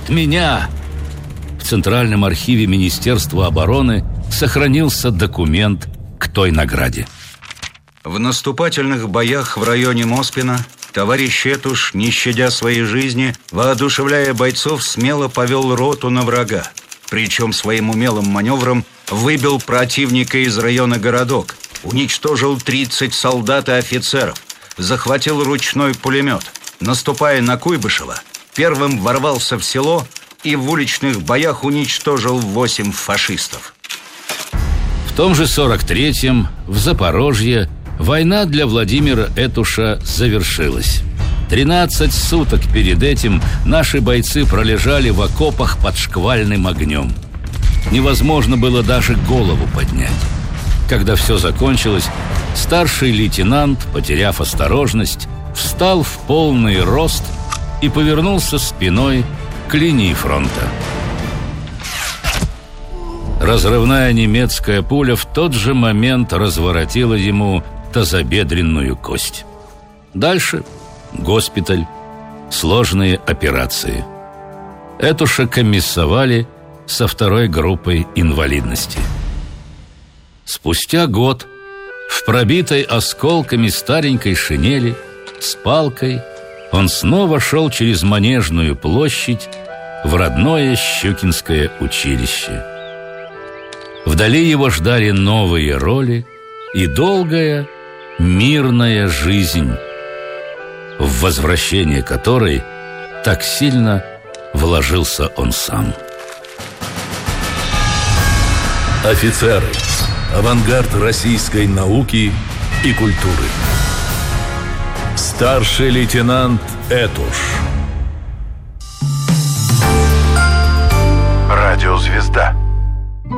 меня!» В Центральном архиве Министерства обороны сохранился документ к той награде. В наступательных боях в районе Моспина товарищ Этуш, не щадя своей жизни, воодушевляя бойцов, смело повел роту на врага. Причем своим умелым маневром выбил противника из района Городок, уничтожил 30 солдат и офицеров, захватил ручной пулемет. Наступая на Куйбышева, первым ворвался в село и в уличных боях уничтожил 8 фашистов. В том же 43-м в Запорожье война для Владимира Этуша завершилась. 13 суток перед этим наши бойцы пролежали в окопах под шквальным огнем. Невозможно было даже голову поднять. Когда все закончилось, старший лейтенант, потеряв осторожность, встал в полный рост и повернулся спиной к линии фронта. Разрывная немецкая пуля в тот же момент разворотила ему тазобедренную кость. Дальше госпиталь, сложные операции. Этуша комиссовали со 2-й группой инвалидности. Спустя год в пробитой осколками старенькой шинели с палкой он снова шел через Манежную площадь в родное Щукинское училище. Вдали его ждали новые роли и долгая мирная жизнь, в возвращение которой так сильно вложился он сам. Офицеры. Авангард российской науки и культуры. Старший лейтенант Этуш. Радиозвезда.